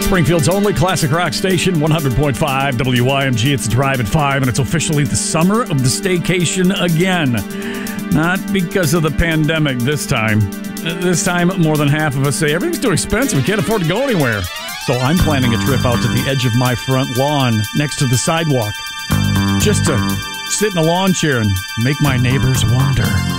Springfield's only classic rock station, 100.5 WYMG. It's Drive at 5, and it's officially the summer of the staycation again. Not because of the pandemic this time. This time, more than half of us say everything's too expensive. We can't afford to go anywhere. So I'm planning a trip out to the edge of my front lawn next to the sidewalk, just to sit in a lawn chair and make my neighbors wonder.